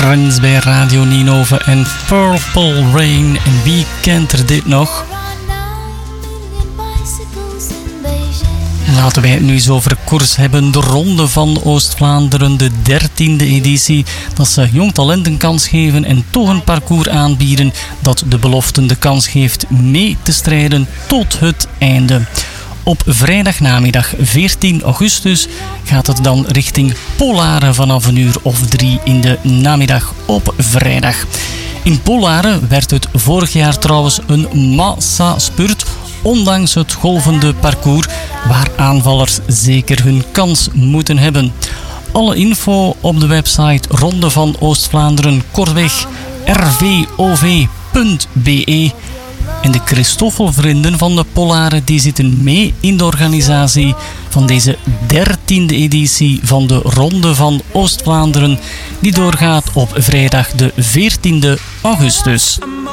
Friends bij Radio Ninove en Purple Rain. En wie kent er dit nog? Laten wij het nu eens over koers hebben. De Ronde van Oost-Vlaanderen, de 13e editie. Dat ze jong talent een kans geven en toch een parcours aanbieden dat de beloften de kans geeft mee te strijden tot het einde. Op vrijdagnamiddag 14 augustus gaat het dan richting Polaren vanaf 1:03 in de namiddag op vrijdag. In Polaren werd het vorig jaar trouwens een massa-spurt, ondanks het golvende parcours, waar aanvallers zeker hun kans moeten hebben. Alle info op de website Ronde van Oost-Vlaanderen, kortweg rvov.be. En de Christoffel-vrienden van de Polaren die zitten mee in de organisatie van deze 13e editie van de Ronde van Oost-Vlaanderen, die doorgaat op vrijdag de 14e augustus.